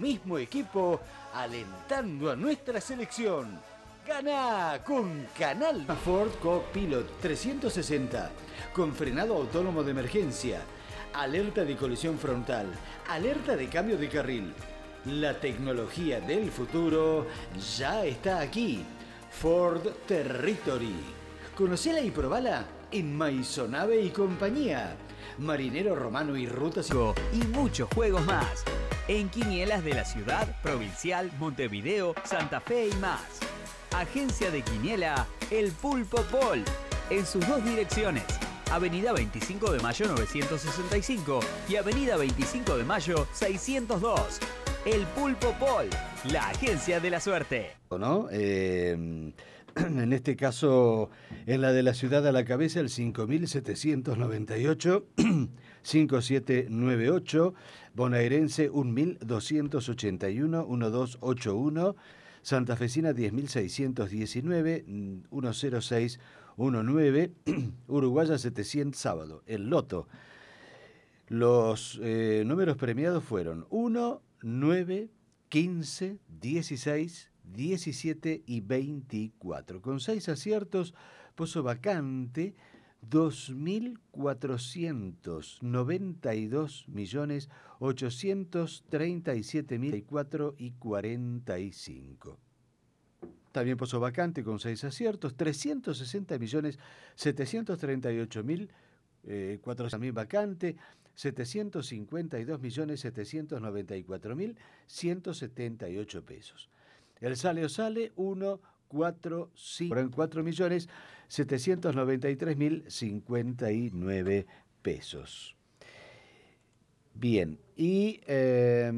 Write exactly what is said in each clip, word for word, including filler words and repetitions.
mismo equipo, alentando a nuestra selección. Gana con Canal Ford Co-Pilot trescientos sesenta, con frenado autónomo de emergencia, alerta de colisión frontal, alerta de cambio de carril. La tecnología del futuro ya está aquí. Ford Territory. Conocela y probala en Maisonave y compañía. Marinero Romano y Rutas y muchos juegos más. En Quinielas de la Ciudad, Provincial, Montevideo, Santa Fe y más. Agencia de Quiniela, El Pulpo Pol, en sus dos direcciones, Avenida veinticinco de Mayo novecientos sesenta y cinco y Avenida veinticinco de Mayo seiscientos dos. El Pulpo Pol, la agencia de la suerte. ¿No? Eh, en este caso, en la de la Ciudad a la cabeza, el cinco mil setecientos noventa y ocho, cinco siete nueve ocho, bonaerense un mil doscientos ochenta y uno, doce ochenta y uno, santafesina diez mil seiscientos diecinueve, cero seis diecinueve, uruguaya setecientos, sábado, el loto. Los eh, números premiados fueron uno, nueve, quince, dieciséis, diecisiete y veinticuatro. Con seis aciertos, pozo vacante dos mil cuatrocientos noventa y dos millones ochocientos treinta y siete mil cuatro y cuarenta y cinco. También pozo vacante con seis aciertos, trescientos sesenta millones setecientos treinta y ocho mil cuatrocientos mil vacante, setecientos cincuenta y dos millones setecientos noventa y cuatro mil ciento setenta y ocho pesos. El sale o sale uno, cuatro, cinco, cuatro millones setecientos noventa y tres mil cincuenta y nueve pesos. Bien, y eh,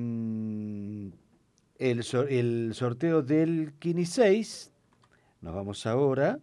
el, sor, el sorteo del Quini seis, nos vamos ahora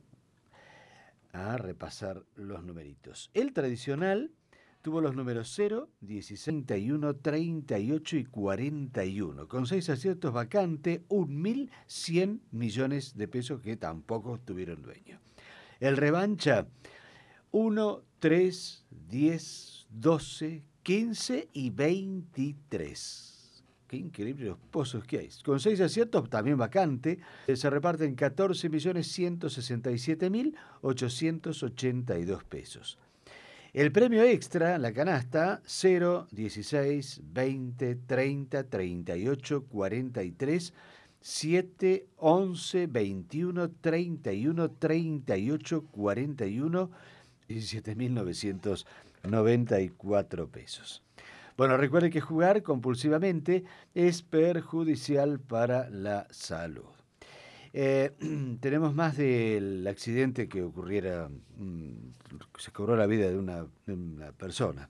a repasar los numeritos. El tradicional tuvo los números cero, dieciséis, treinta y uno, treinta y ocho y cuarenta y uno. Con seis aciertos vacante, un mil cien millones de pesos que tampoco tuvieron dueño. El revancha, uno, tres, diez, doce, quince y veintitrés. Qué increíble los pozos que hay. Con seis aciertos, también vacante, se reparten catorce millones ciento sesenta y siete mil ochocientos ochenta y dos pesos. El premio extra, la canasta, cero, dieciséis, veinte, treinta, treinta y ocho, cuarenta y tres, siete, once, veintiuno, treinta y uno, treinta y ocho, cuarenta y uno, diecisiete mil novecientos noventa y cuatro pesos. Bueno, recuerde que jugar compulsivamente es perjudicial para la salud. Eh, tenemos más del accidente que ocurriera, mmm, se cobró la vida de una, de una persona.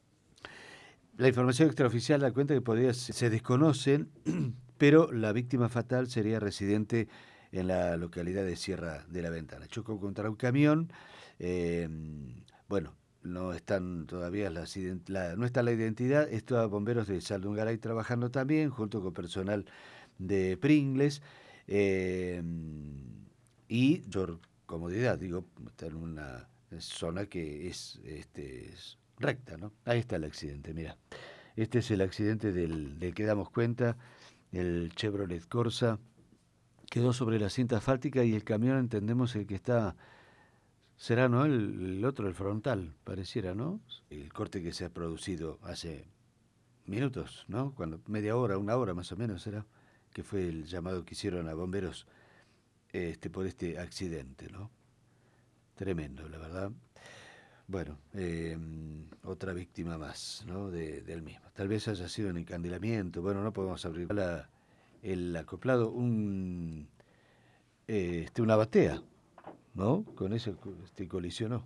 La información extraoficial da cuenta que podría, se desconocen, pero la víctima fatal sería residente en la localidad de Sierra de la Ventana. Chocó contra un camión, eh, bueno, no están todavía las la, no está la identidad. Estos bomberos de Saldungaray trabajando también, junto con personal de Pringles. Eh, y por comodidad, digo, está en una zona que es, este, es recta, ¿no? Ahí está el accidente, mira. Este es el accidente del, del que damos cuenta, el Chevrolet Corsa. Quedó sobre la cinta asfáltica y el camión, entendemos, el que está... Será, ¿no? El, el otro, el frontal, pareciera, ¿no? El corte que se ha producido hace minutos, ¿no? Cuando media hora, una hora más o menos será, que fue el llamado que hicieron a bomberos este, por este accidente, ¿no? Tremendo, la verdad. Bueno, eh, otra víctima más, ¿no? De, del mismo. Tal vez haya sido un encandilamiento, bueno, no podemos abrir la, el acoplado, un, eh, este, una batea, ¿no? Con eso este, colisionó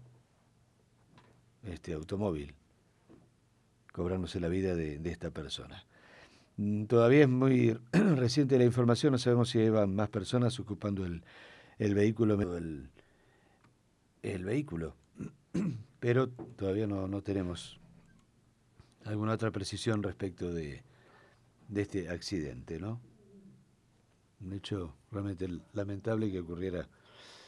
este automóvil, cobrándose la vida de, de esta persona. Todavía es muy reciente la información, no sabemos si llevan más personas ocupando el, el vehículo, el, el vehículo, pero todavía no, no tenemos alguna otra precisión respecto de, de este accidente, ¿no? Un hecho realmente lamentable que ocurriera